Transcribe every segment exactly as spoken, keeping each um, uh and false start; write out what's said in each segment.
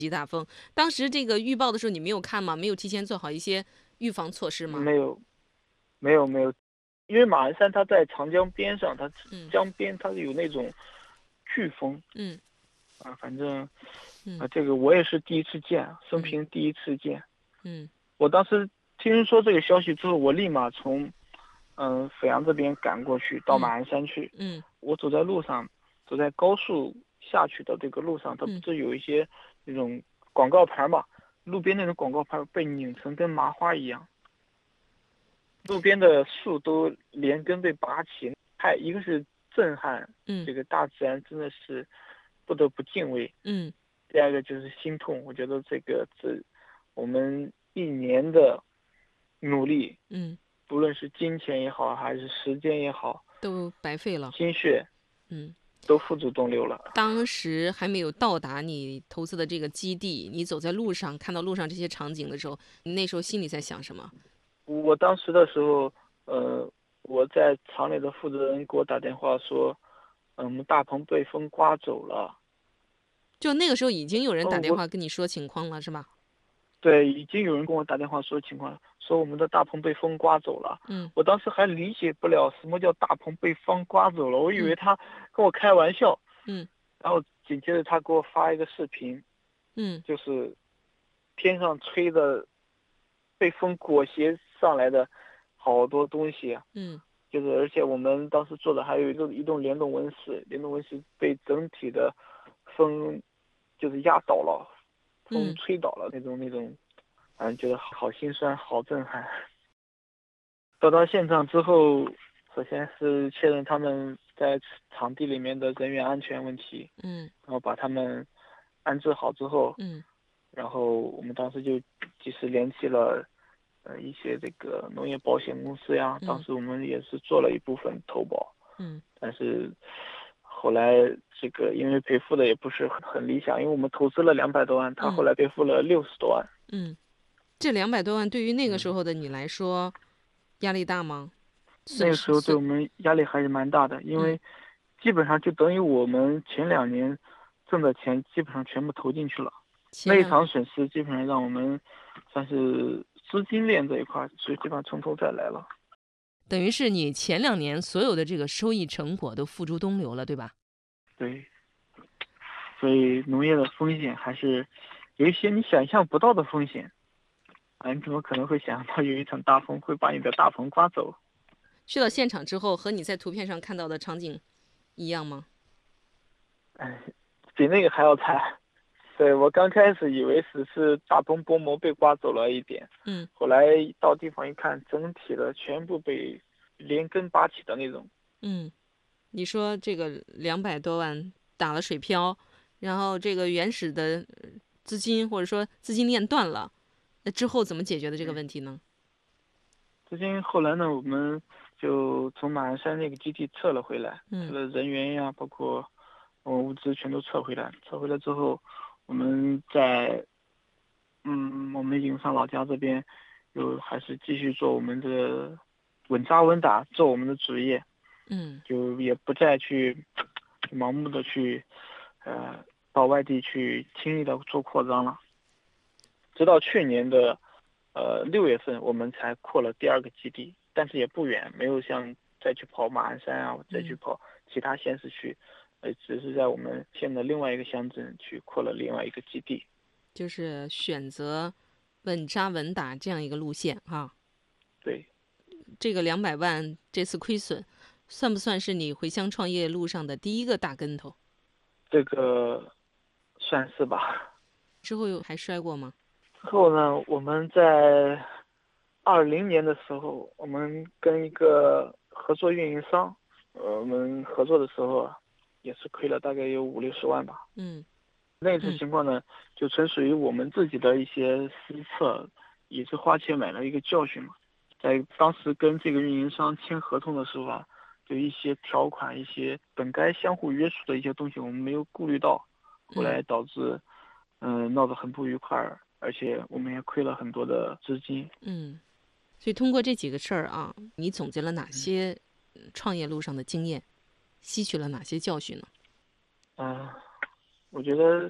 级大风。当时这个预报的时候你没有看吗？没有提前做好一些预防措施吗？ 没有，没有，没有，因为马鞍山它在长江边上，它嗯江边它有那种飓风嗯啊，反正嗯啊，这个我也是第一次见，生嗯平第一次见。 嗯我当时听说这个消息之后，我立马从嗯沈阳这边赶过去到马嗯鞍山去。 嗯我走在路上，走在高速下去的这个路上，它不嗯是有一些那种广告牌嘛？路边那种广告牌被拧成跟麻花一样，路边的树都连根被拔起，太一个是震撼， 嗯这个大自然真的是不得不敬畏。 嗯第二个就是心痛，我觉得这个这我们一年的努力， 嗯， 不论是金钱也好，还是时间也好， 都白费了。 心血嗯， 都付诸东流了。 当时还没有到达你投资的这个基地，你走在路上看到路上这些场景的时候，你那时候心里在想什么？ 我当时的时候，呃，我在厂里的负责人给我打电话说，嗯，我们大棚被风刮走了。 就那个时候已经有人哦， 打电我话跟你说情况了，是吧？ 对，已经有人跟我打电话说情况，说我们的大棚被风刮走了。 嗯我当时还理解不了什么叫大棚被风刮走了，我以为嗯他跟我开玩笑。 嗯然后紧接着他给我发一个视频， 嗯就是天上吹的被风裹挟上来的好多东西啊， 嗯就是而且我们当时做的还有一个一栋联动温室，联动温室被整体的风就是压倒了，风嗯， 吹倒了那种那种，反正觉得好心酸，好震撼。到达现场之后，首先是确认他们在场地里面的人员安全问题， 嗯然后把他们安置好之后， 嗯然后我们当时就及时联系了呃一些这个农业保险公司呀，当嗯时我们也是做了一部分投保， 嗯但是后来这个因为赔付的也不是很很理想，因为我们投资了两百多万，他后嗯来赔付了六十多万。 嗯，这两百多万对于那个时嗯， 候的你来说，压力大吗？ 那个时候对损失损， 我们压力还是蛮大的，因嗯， 为基本上就等于我们前两年挣的钱基本上全部投进去了，那一前两场损失基本上让我们算是资金链这一块，所以基本上从头再来了。 等于是你前两年所有的这个收益成果都付诸东流了，对吧？ 对，所以农业的风险还是有一些你想象不到的风险啊！你怎么可能会想到有一场大风会把你的大棚刮走？ 去到现场之后，和你在图片上看到的场景一样吗？ 哎，比那个还要惨。对，我刚开始以为只是大棚薄膜被刮走了一点， 嗯后来到地方一看，整体的全部被连根拔起的那种。 嗯，你说这个两百多万打了水漂，然后这个原始的呃资金或者说资金链断了，那之后怎么解决的这个嗯， 问题呢？ 资金后来呢，我们就从马鞍山那个基地撤了回来，撤嗯了人员呀，包括呃物资全都撤回来。撤回来之后，我们在嗯，我们营上老家这边，就还是继续做我们的稳扎稳打，做我们的主业， 嗯就也不再去盲目的去呃到外地去轻易的做扩张了。直到去年的呃六月份，我们才扩了第二个基地，但是也不远，没有像再去跑马鞍山啊，再去嗯， 跑其他县市去，呃，只是在我们县的另外一个乡镇去扩了另外一个基地。 就是选择稳扎稳打这样一个路线哈。 对， 这个两百万这次亏损，算不算是你回乡创业路上的第一个大跟头？ 这个算是吧。 之后有还摔过吗？ 之后呢，我们在二零年的时候，我们跟一个合作运营商，呃，我们合作的时候啊，也是亏了大概有五六十万吧。 嗯那次嗯情况呢，就纯属于我们自己的一些失策，也是花钱买了一个教训嘛。在当时跟这个运营商签合同的时候啊，就一些条款、一些本该相互约束的一些东西，我们没有顾虑到，后嗯来导致，嗯、闹得很不愉快，而且我们也亏了很多的资金。 嗯。所以通过这几个事儿啊，你总结了哪嗯些呃创业路上的经验，吸取了哪些教训呢？ 嗯、呃我觉得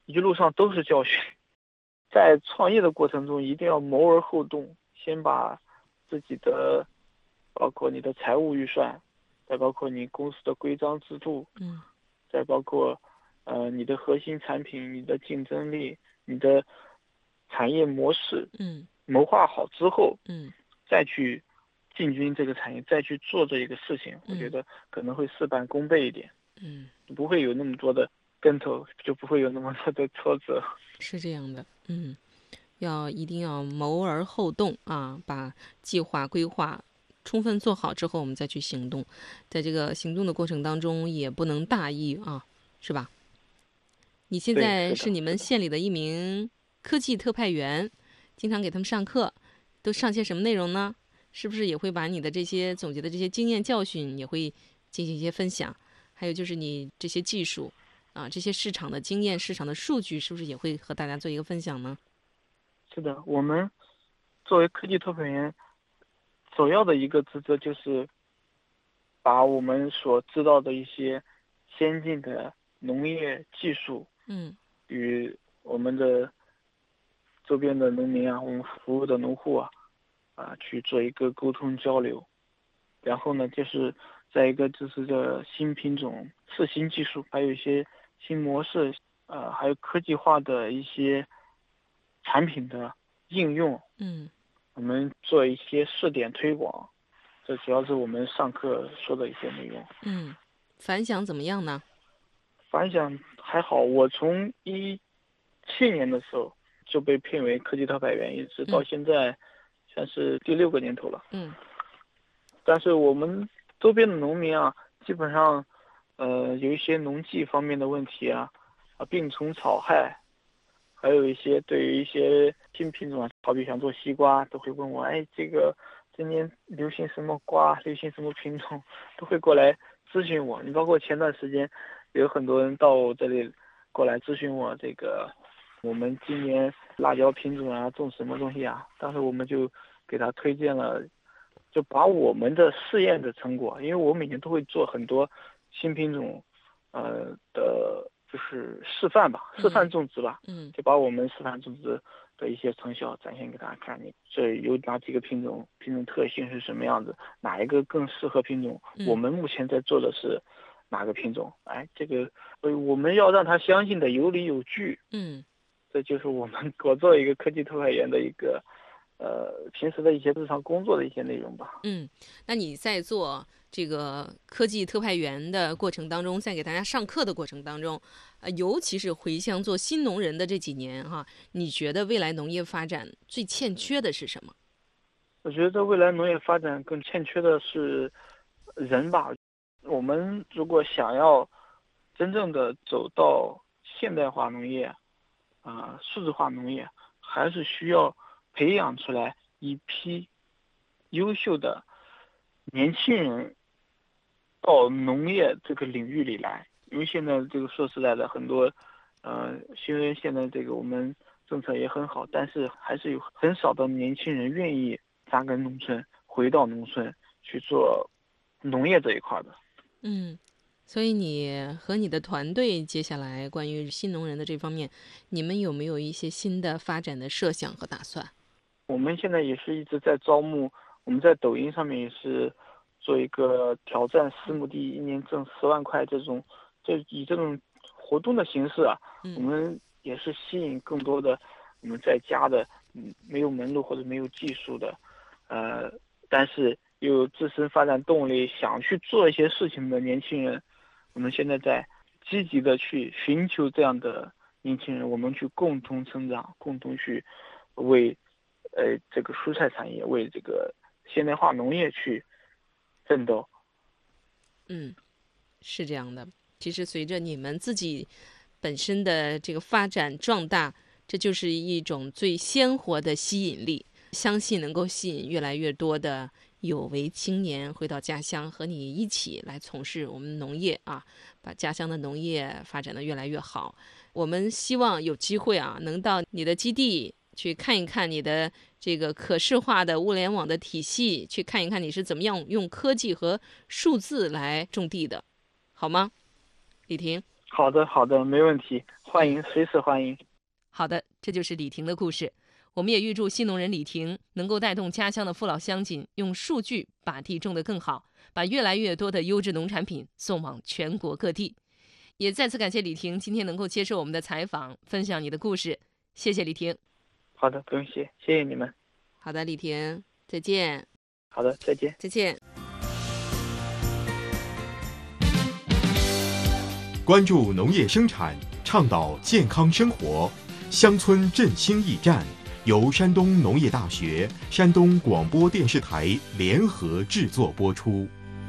一路上都是教训。在创业的过程中，一定要谋而后动，先把自己的，包括你的财务预算，再包括你公司的规章制度， 嗯， 再包括呃你的核心产品、你的竞争力、你的产业模式， 嗯， 谋划好之后， 嗯， 再去进军这个产业，再去做这一个事情，我觉得可能会事半功倍一点。 嗯， 不会有那么多的跟头，就不会有那么多的挫折。 是这样的，嗯，要一定要谋而后动啊，把计划规划充分做好之后，我们再去行动。在这个行动的过程当中，也不能大意啊，是吧？你现在是你们县里的一名科技特派员，经常给他们上课，都上些什么内容呢？是不是也会把你的这些总结的这些经验教训也会进行一些分享？还有就是你这些技术啊，这些市场的经验、市场的数据，是不是也会和大家做一个分享呢？ 是的，我们作为科技特派员，首要的一个职责就是把我们所知道的一些先进的农业技术， 嗯， 与我们的周边的农民啊，我们服务的农户啊，啊去做一个沟通交流。然后呢，就是再一个就是这新品种、次新技术，还有一些新模式，呃，还有科技化的一些产品的应用， 嗯， 我们做一些试点推广，这主要是我们上课说的一些内容。 嗯，反响怎么样呢？ 反响还好，我从一七年的时候就被聘为科技特派员，一直到现在，算是第六个年头了。 嗯。 但是我们周边的农民啊，基本上，呃，有一些农技方面的问题啊，啊，病虫草害，还有一些对于一些新品种啊，好比想做西瓜，都会问我，哎，这个今年流行什么瓜，流行什么品种，都会过来咨询我。你包括前段时间，有很多人到我这里过来咨询我，这个我们今年辣椒品种啊，种什么东西啊？当时我们就给他推荐了。就把我们的试验的成果，因为我每年都会做很多新品种，呃的，就是示范吧，示范种植吧， 嗯， 就把我们示范种植的一些成效展现给大家看。你这有哪几个品种，品种特性是什么样子，哪一个更适合品种？ 嗯、 我们目前在做的是哪个品种？哎，这个呃，我们要让他相信的有理有据。 嗯， 这就是我们我作为一个科技特派员的一个。呃，平时的一些日常工作的一些内容吧。 嗯，那你在做这个科技特派员的过程当中，在给大家上课的过程当中，呃，尤其是回乡做新农人的这几年哈，你觉得未来农业发展最欠缺的是什么？ 我觉得未来农业发展更欠缺的是人吧。我们如果想要真正的走到现代化农业，啊、呃，数字化农业，还是需要培养出来一批优秀的年轻人到农业这个领域里来。因为现在这个说实在的，很多呃，虽然现在这个我们政策也很好，但是还是有很少的年轻人愿意扎根农村，回到农村去做农业这一块的。 嗯，所以你和你的团队接下来关于新农人的这方面，你们有没有一些新的发展的设想和打算？ 我们现在也是一直在招募，我们在抖音上面也是做一个挑战私募地，一年挣十万块这种，就以这种活动的形式啊， 嗯、 我们也是吸引更多的我们在家的，嗯，没有门路或者没有技术的，呃，但是又有自身发展动力，想去做一些事情的年轻人，我们现在在积极的去寻求这样的年轻人，我们去共同成长，共同去为。呃，这个蔬菜产业为这个现代化农业去奋斗。 嗯，是这样的。其实随着你们自己本身的这个发展壮大，这就是一种最鲜活的吸引力，相信能够吸引越来越多的有为青年回到家乡，和你一起来从事我们农业啊，把家乡的农业发展得越来越好。我们希望有机会啊，能到你的基地去看一看你的这个可视化的物联网的体系，去看一看你是怎么样用科技和数字来种地的，好吗？李婷。 好的，好的，没问题，欢迎，随时欢迎。 好的，这就是李婷的故事。我们也预祝新农人李婷能够带动家乡的父老乡亲，用数据把地种得更好，把越来越多的优质农产品送往全国各地。也再次感谢李婷今天能够接受我们的采访，分享你的故事。谢谢李婷。 好的，不用谢，谢谢你们。 好的，李婷，再见。 好的，再见。 再见。 关注农业生产，倡导健康生活，乡村振兴驿站由山东农业大学、山东广播电视台联合制作播出。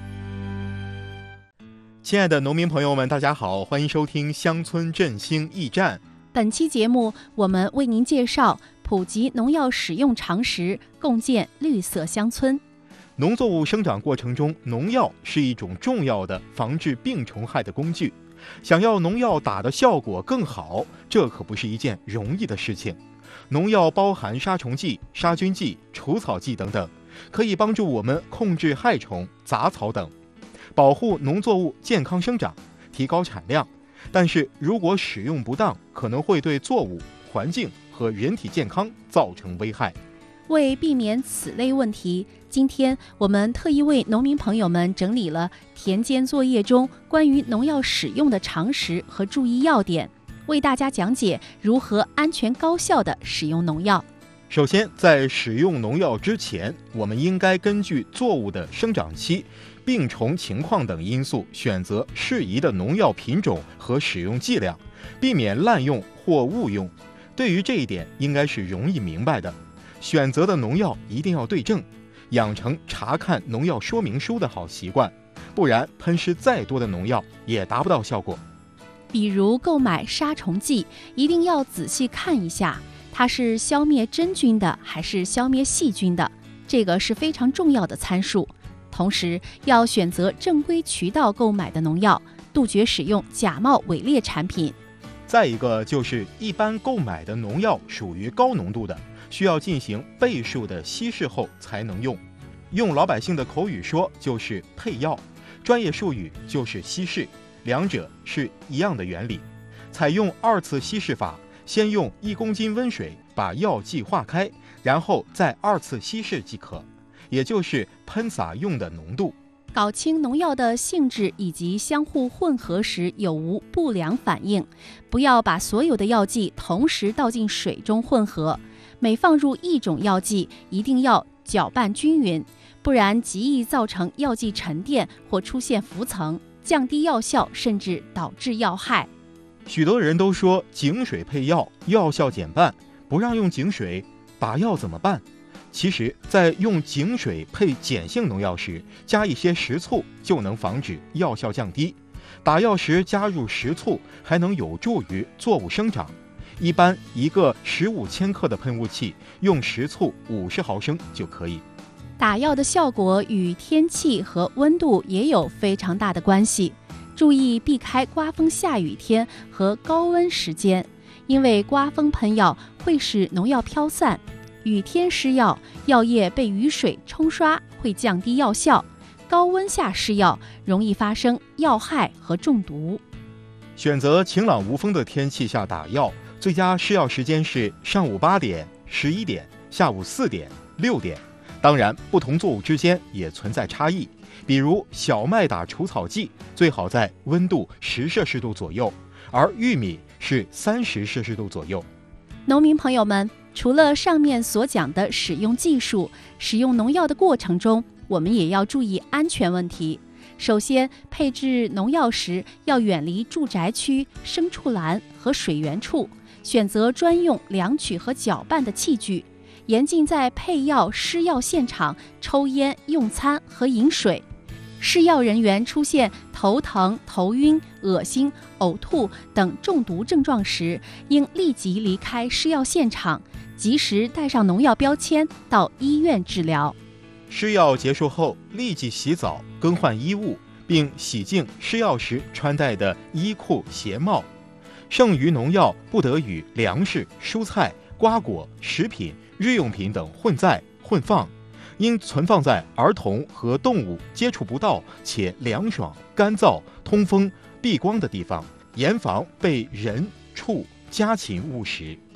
亲爱的农民朋友们，大家好，欢迎收听乡村振兴驿站。 本期节目，我们为您介绍普及农药使用常识，共建绿色乡村。 农作物生长过程中，农药是一种重要的防治病虫害的工具。想要农药打的效果更好，这可不是一件容易的事情。农药包含杀虫剂、杀菌剂、除草剂等等，可以帮助我们控制害虫、杂草等，保护农作物健康生长，提高产量。但是如果使用不当，可能会对作物、环境和人体健康造成危害。 为避免此类问题，今天我们特意为农民朋友们整理了田间作业中关于农药使用的常识和注意要点，为大家讲解如何安全高效地使用农药。 首先，在使用农药之前，我们应该根据作物的生长期、病虫情况等因素，选择适宜的农药品种和使用剂量，避免滥用或误用。对于这一点，应该是容易明白的。选择的农药一定要对症，养成查看农药说明书的好习惯，不然喷施再多的农药也达不到效果。 比如购买杀虫剂，一定要仔细看一下，它是消灭真菌的还是消灭细菌的，这个是非常重要的参数。同时要选择正规渠道购买的农药，杜绝使用假冒伪劣产品。 再一个就是一般购买的农药属于高浓度的，需要进行倍数的稀释后才能用。用老百姓的口语说就是配药，专业术语就是稀释，两者是一样的原理。采用二次稀释法，先用一公斤温水把药剂化开，然后再二次稀释即可，也就是喷洒用的浓度。 搞清农药的性质以及相互混合时有无不良反应，不要把所有的药剂同时倒进水中混合。每放入一种药剂，一定要搅拌均匀，不然极易造成药剂沉淀或出现浮层，降低药效，甚至导致药害。 许多人都说井水配药，药效减半，不让用井水，打药怎么办？其实，在用井水配碱性农药时，加一些食醋就能防止药效降低。打药时加入食醋，还能有助于作物生长。一般一个十五千克的喷雾器，用食醋五十毫升就可以。 打药的效果与天气和温度也有非常大的关系，注意避开刮风下雨天和高温时间，因为刮风喷药会使农药飘散，雨天施药，药液被雨水冲刷会降低药效，高温下施药容易发生药害和中毒。 选择晴朗无风的天气下打药，最佳施药时间是上午八点、十一点、下午四点、六点。当然，不同作物之间也存在差异，比如小麦打除草剂最好在温度十摄氏度左右，而玉米是三十摄氏度左右。 农民朋友们，除了上面所讲的使用技术，使用农药的过程中，我们也要注意安全问题。首先，配置农药时要远离住宅区、牲畜栏和水源处，选择专用量取和搅拌的器具，严禁在配药施药现场抽烟、用餐和饮水。施药人员出现头疼、头晕、恶心、呕吐等中毒症状时，应立即离开施药现场，及时带上农药标签到医院治疗。 施药结束后，立即洗澡、更换衣物，并洗净施药时穿戴的衣裤、鞋帽。剩余农药不得与粮食、蔬菜、瓜果、食品、日用品等混在、混放，应存放在儿童和动物接触不到且凉爽、干燥、通风、避光的地方， 严防被人畜家禽误食。